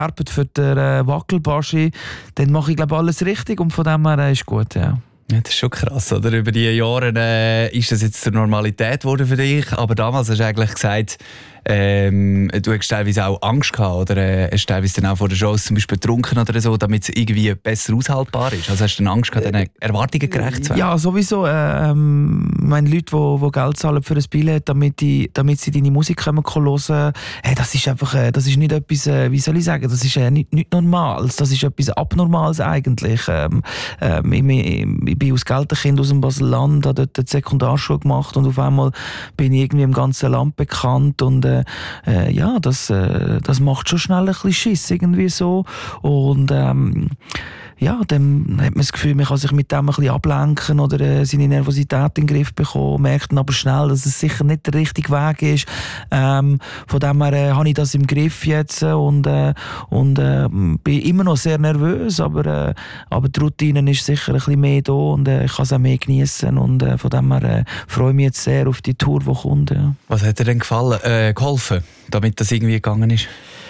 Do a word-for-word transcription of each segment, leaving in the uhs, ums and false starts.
Arbeit für den äh, Wackelbaschi, dann mache ich glaube alles richtig und von dem her äh, ist gut, ja. Ja, das ist schon krass, oder? Über die Jahre äh, ist das jetzt zur Normalität geworden für dich, aber damals hast du eigentlich gesagt, ähm, du hast teilweise auch Angst gehabt oder äh, hast teilweise dann auch vor der Shows zum Beispiel getrunken oder so, damit es irgendwie besser aushaltbar ist. Also hast du dann Angst gehabt, deinen Erwartungen gerecht zu werden? Ja, sowieso. Äh, ähm, meine Leute, die, die Geld zahlen für ein Billett, damit, die, damit sie deine Musik können hören, hey, das ist einfach, äh, das ist nicht etwas, äh, wie soll ich sagen, das ist äh, nicht, nicht Normales, das ist etwas Abnormales eigentlich. Ähm, ähm, ich, ich bin aus Gelterkind aus dem Basel-Land, habe dort die Sekundarschule gemacht und auf einmal bin ich irgendwie im ganzen Land bekannt und äh, äh, ja, das, äh, das macht schon schnell ein bisschen Schiss irgendwie so und ähm, ja, dann hat man das Gefühl, man kann sich mit dem ein bisschen ablenken oder äh, seine Nervosität in den Griff bekommen, merkt dann aber schnell, dass es sicher nicht der richtige Weg ist. Ähm, von dem her äh, habe ich das im Griff jetzt und, äh, und äh, bin immer noch sehr nervös, aber, äh, aber die Routine ist sicher ein bisschen mehr da und äh, ich kann es auch mehr genießen und äh, von dem her äh, freue ich mich jetzt sehr auf die Tour, die kommt. Ja. Was hat dir denn gefallen, äh, geholfen, damit das irgendwie gegangen ist?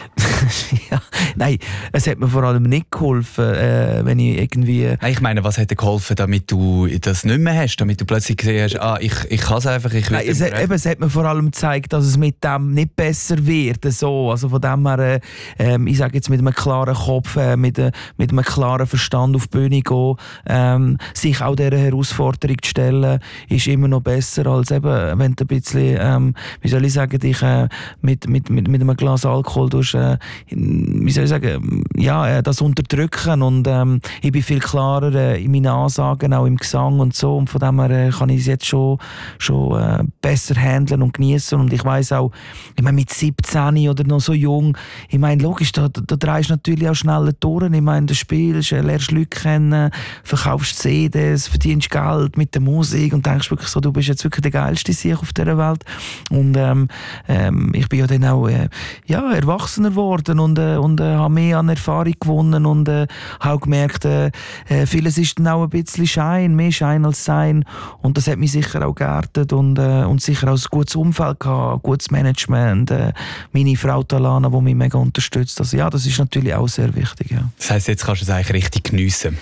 Ja, nein, es hat mir vor allem nicht geholfen, äh, wenn ich irgendwie... Nein, ich meine, was hat dir geholfen, damit du das nicht mehr hast, damit du plötzlich gesehen hast, ah, ich, ich kann es einfach, ich will Nein, es, eben, es hat mir vor allem gezeigt, dass es mit dem nicht besser wird, so. Also von dem her, äh, ich sage jetzt mit einem klaren Kopf, äh, mit, äh, mit einem klaren Verstand auf die Bühne gehen, ähm, sich auch dieser Herausforderung zu stellen, ist immer noch besser, als eben, wenn du ein bisschen, ähm, wie soll ich sagen, dich äh, mit, mit, mit, mit einem Glas Alkohol durch, äh, wie soll ich sagen, ja, äh, das unterdrücken und ähm, ich bin viel klarer äh, in meinen Ansagen, auch im Gesang und so und von dem her äh, kann ich es jetzt schon, schon äh, besser handeln und genießen und ich weiss auch, ich meine mit siebzehn oder noch so jung, ich meine logisch, da, da, da drehst du natürlich auch schneller Touren, ich meine, du spielst, äh, lernst Leute kennen, verkaufst C Ds, verdienst Geld mit der Musik und denkst wirklich so, du bist jetzt wirklich der geilste Sieg auf dieser Welt und ähm, ähm, ich bin ja dann auch äh, ja, erwachsener geworden und, äh, und äh, habe mehr an Erfahrung gewonnen und äh, habe gemerkt, äh, äh, vieles ist dann auch ein bisschen Schein, mehr Schein als Sein und das hat mich sicher auch geerdet und, äh, und sicher auch ein gutes Umfeld gehabt, ein gutes Management, äh, meine Frau Talana, die mich mega unterstützt. Also ja, das ist natürlich auch sehr wichtig. Ja. Das heisst, jetzt kannst du es eigentlich richtig geniessen?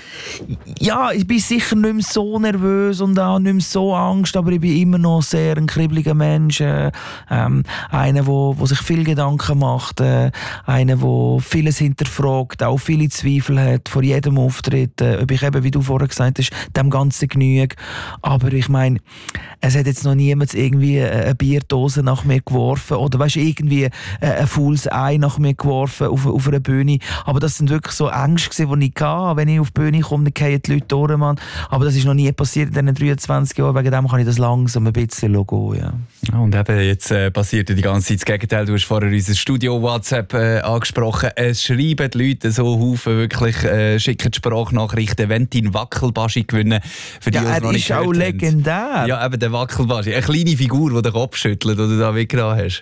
Ja, ich bin sicher nicht mehr so nervös und auch nicht mehr so Angst, aber ich bin immer noch sehr ein kribbeliger Mensch, äh, ähm, einer, wo, wo sich viel Gedanken macht, äh, einer, der vieles hinterfragt, auch viele Zweifel hat vor jedem Auftritt, äh, ob ich eben, wie du vorher gesagt hast, dem Ganzen genüge. Aber ich meine, es hat jetzt noch niemand irgendwie eine Bierdose nach mir geworfen oder weißt, irgendwie ein faules Ei nach mir geworfen auf, auf einer Bühne. Aber das sind wirklich so Ängste, die ich hatte. Wenn ich auf die Bühne komme, dann fallen die Leute durch, Mann. Aber das ist noch nie passiert in diesen dreiundzwanzig Jahren. Wegen dem kann ich das langsam ein bisschen gehen, ja. Ja, und eben jetzt äh, passiert die ganze Zeit das Gegenteil. Du hast vorher unser Studio-WhatsApp äh, angesprochen. Es schreiben die Leute so Haufen wirklich, äh, schicken Sprachnachrichten, wenn dein Wackelbaschi gewinnen. Für die, ja, er ist auch legendär. Ja, eben der Wackelbaschi. Eine kleine Figur, die den Kopf schüttelt, die du da weggenommen hast.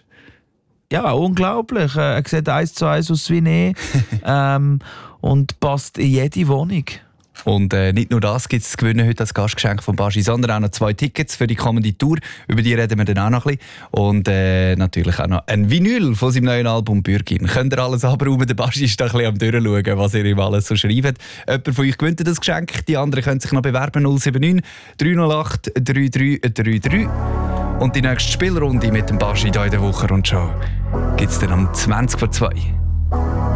Ja, unglaublich. Er sieht eins zu eins aus wie nie ähm, und passt in jede Wohnung. Und äh, nicht nur das gibt es zu gewinnen heute als Gastgeschenk von Baschi, sondern auch noch zwei Tickets für die kommende Tour. Über die reden wir dann auch noch ein bisschen. Und äh, natürlich auch noch ein Vinyl von seinem neuen Album «Bürgin». Könnt ihr alles abräumen? Der Baschi ist da ein bisschen am Durchschauen, was ihr ihm alles so schreibt. Jemand von euch gewinnt das Geschenk. Die anderen können sich noch bewerben. null sieben neun drei null acht drei drei drei drei. Und die nächste Spielrunde mit dem Baschi hier in der Woche und Show gibt es dann um zwanzig vor zwei.